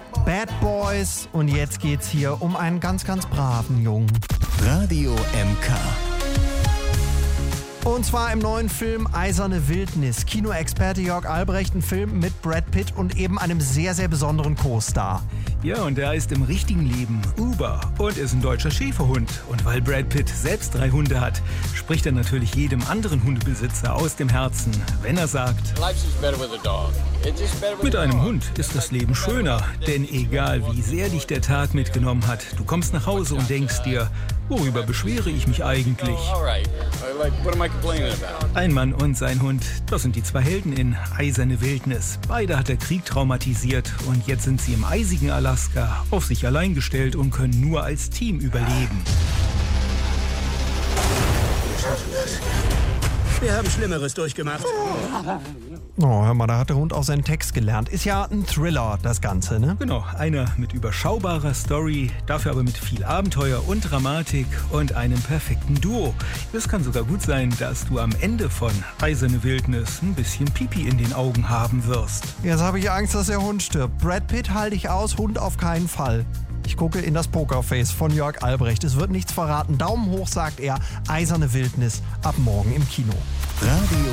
Bad Boys und jetzt geht's hier um einen ganz, ganz braven Jungen. Radio MK. Und zwar im neuen Film Eiserne Wildnis. Kinoexperte Jörg Albrecht, ein Film mit Brad Pitt und eben einem sehr, sehr besonderen Co-Star. Ja, und er heißt im richtigen Leben Uber und ist ein deutscher Schäferhund. Und weil Brad Pitt selbst 3 Hunde hat, spricht er natürlich jedem anderen Hundebesitzer aus dem Herzen, wenn er sagt: Mit einem Hund ist das Leben schöner, denn egal wie sehr dich der Tag mitgenommen hat, du kommst nach Hause und denkst dir, worüber beschwere ich mich eigentlich? Ein Mann und sein Hund, das sind die 2 Helden in Eiserne Wildnis. Beide hat der Krieg traumatisiert und jetzt sind sie im eisigen Alaska auf sich allein gestellt und können nur als Team überleben. Wir haben Schlimmeres durchgemacht. Oh, hör mal, da hat der Hund auch seinen Text gelernt. Ist ja ein Thriller, das Ganze, ne? Genau, einer mit überschaubarer Story, dafür aber mit viel Abenteuer und Dramatik und einem perfekten Duo. Es kann sogar gut sein, dass du am Ende von Eiserne Wildnis ein bisschen Pipi in den Augen haben wirst. Jetzt habe ich Angst, dass der Hund stirbt. Brad Pitt halte ich aus, Hund auf keinen Fall. Ich gucke in das Pokerface von Jörg Albrecht. Es wird nichts verraten. Daumen hoch, sagt er. Eiserne Wildnis ab morgen im Kino. Radio